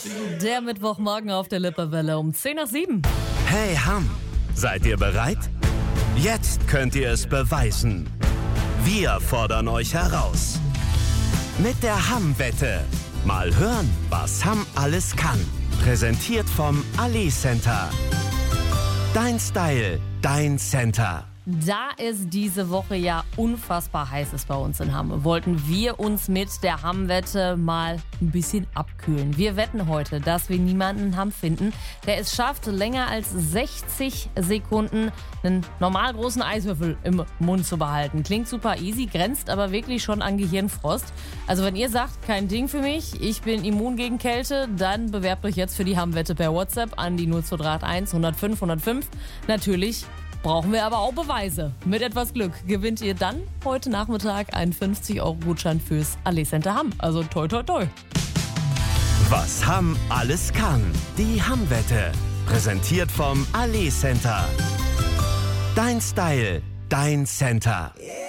Der Mittwochmorgen auf der Lippewelle um 6:10. Hey Hamm, seid ihr bereit? Jetzt könnt ihr es beweisen. Wir fordern euch heraus. Mit der Hamm-Wette. Mal hören, was Hamm alles kann. Präsentiert vom Ali Center. Dein Style, dein Center. Da es diese Woche ja unfassbar heiß ist bei uns in Hamm, wollten wir uns mit der Hamm-Wette mal ein bisschen abkühlen. Wir wetten heute, dass wir niemanden in Hamm finden, der es schafft, länger als 60 Sekunden einen normal großen Eiswürfel im Mund zu behalten. Klingt super easy, grenzt aber wirklich schon an Gehirnfrost. Also wenn ihr sagt, kein Ding für mich, ich bin immun gegen Kälte, dann bewerbt euch jetzt für die Hamm-Wette per WhatsApp an die 02381 105 105. Natürlich brauchen wir aber auch Beweise. Mit etwas Glück gewinnt ihr dann heute Nachmittag einen 50-Euro-Gutschein fürs Ali Center Hamm. Also toi toi toi. Was Hamm alles kann. Die Hamm-Wette. Präsentiert vom Ali Center. Dein Style, dein Center.